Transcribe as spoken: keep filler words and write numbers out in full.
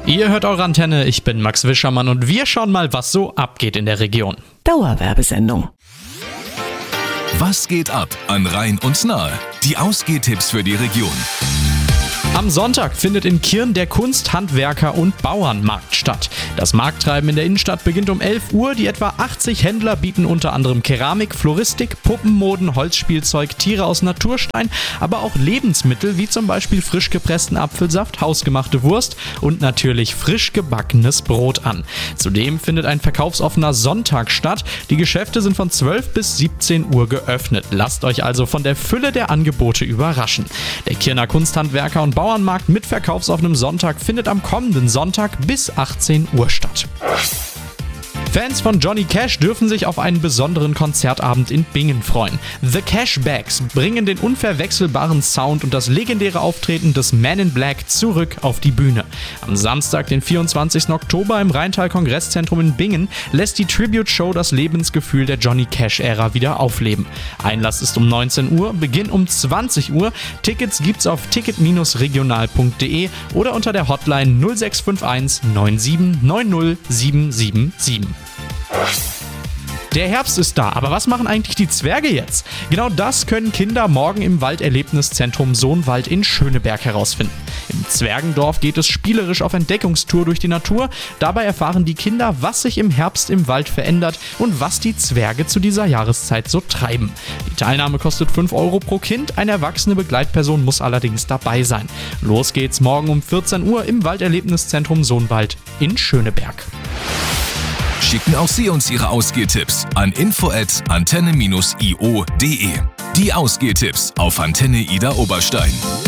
Ihr hört eure Antenne, ich bin Max Wischermann und wir schauen mal, was so abgeht in der Region. Dauerwerbesendung. Was geht ab an Rhein und Nahe? Die Ausgehtipps für die Region. Am Sonntag findet in Kirn der Kunst-, Handwerker- und Bauernmarkt statt. Das Markttreiben in der Innenstadt beginnt um elf Uhr. Die etwa achtzig Händler bieten unter anderem Keramik, Floristik, Puppenmoden, Holzspielzeug, Tiere aus Naturstein, aber auch Lebensmittel wie zum Beispiel frisch gepressten Apfelsaft, hausgemachte Wurst und natürlich frisch gebackenes Brot an. Zudem findet ein verkaufsoffener Sonntag statt. Die Geschäfte sind von zwölf bis siebzehn Uhr geöffnet. Lasst euch also von der Fülle der Angebote überraschen. Der Kirner Kunsthandwerker- und Bauernmarkt mit verkaufsoffenem Sonntag findet am kommenden Sonntag bis achtzehn Uhr statt. Fans von Johnny Cash dürfen sich auf einen besonderen Konzertabend in Bingen freuen. The Cashbacks bringen den unverwechselbaren Sound und das legendäre Auftreten des Man in Black zurück auf die Bühne. Am Samstag, den vierundzwanzigsten Oktober im Rheintal-Kongresszentrum in Bingen, lässt die Tribute-Show das Lebensgefühl der Johnny Cash-Ära wieder aufleben. Einlass ist um neunzehn Uhr, Beginn um zwanzig Uhr. Tickets gibt's auf ticket Bindestrich regional punkt de oder unter der Hotline null sechs fünf eins neun sieben neun null sieben sieben sieben. Der Herbst ist da, aber was machen eigentlich die Zwerge jetzt? Genau das können Kinder morgen im Walderlebniszentrum Sohnwald in Schöneberg herausfinden. Im Zwergendorf geht es spielerisch auf Entdeckungstour durch die Natur. Dabei erfahren die Kinder, was sich im Herbst im Wald verändert und was die Zwerge zu dieser Jahreszeit so treiben. Die Teilnahme kostet fünf Euro pro Kind, eine erwachsene Begleitperson muss allerdings dabei sein. Los geht's morgen um vierzehn Uhr im Walderlebniszentrum Sohnwald in Schöneberg. Schicken auch Sie uns Ihre Ausgehtipps an info at antenne Bindestrich io punkt de. Die Ausgehtipps auf Antenne Ida Oberstein.